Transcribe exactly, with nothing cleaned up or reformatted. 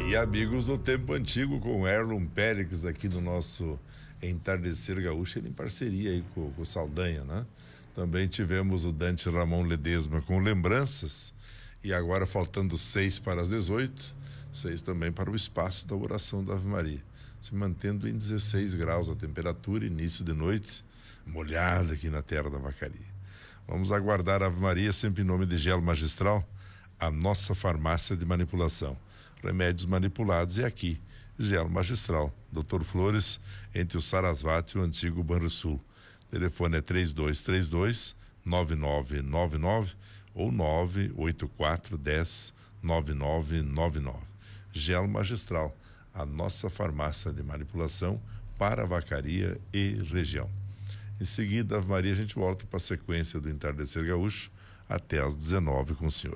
E amigos do tempo antigo, com o Erlon Pérez aqui no nosso Entardecer Gaúcho, ele em parceria aí com, com o Saldanha, né? Também tivemos o Dante Ramon Ledesma com lembranças, e agora faltando seis para as dezoito, seis também para o espaço da oração da Ave Maria, se mantendo em dezesseis graus a temperatura, início de noite, molhada aqui na terra da Vacaria. Vamos aguardar a Ave Maria, sempre em nome de Gelo Magistral, a nossa farmácia de manipulação. Remédios manipulados é aqui, Gelo Magistral, doutor Flores, entre o Sarasvati e o antigo Banrisul. O telefone é três dois três dois, nove nove nove nove ou nove oito quatro um zero, nove nove nove nove. Gelo Magistral, a nossa farmácia de manipulação para Vacaria e região. Em seguida, Ave Maria, a gente volta para a sequência do Entardecer Gaúcho até às dezenove com o senhor.